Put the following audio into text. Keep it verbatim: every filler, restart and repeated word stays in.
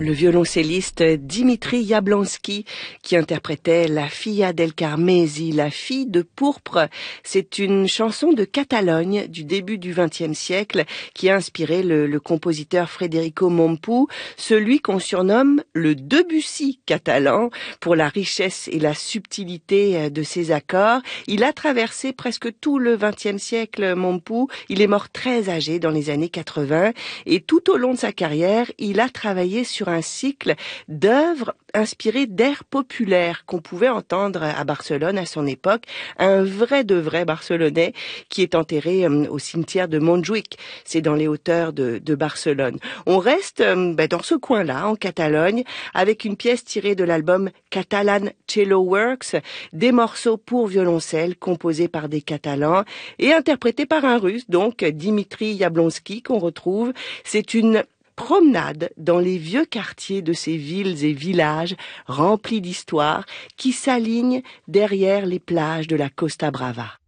Le violoncelliste Dimitri Jablonski qui interprétait La Filla del Carmesi, la fille de pourpre. C'est une chanson de Catalogne du début du vingtième siècle qui a inspiré le, le compositeur Federico Mompou, celui qu'on surnomme le Debussy catalan pour la richesse et la subtilité de ses accords. Il a traversé presque tout le vingtième siècle, Mompou. Il est mort très âgé dans les années quatre-vingts et tout au long de sa carrière, il a travaillé sur un cycle d'œuvres inspirées d'airs populaires qu'on pouvait entendre à Barcelone à son époque. Un vrai de vrai Barcelonais qui est enterré au cimetière de Montjuïc. C'est dans les hauteurs de, de Barcelone. On reste ben, dans ce coin-là, en Catalogne, avec une pièce tirée de l'album Catalan Cello Works, des morceaux pour violoncelle composés par des Catalans et interprétés par un Russe, donc Dimitri Jablonski, qu'on retrouve. C'est une promenade dans les vieux quartiers de ces villes et villages remplis d'histoire qui s'alignent derrière les plages de la Costa Brava.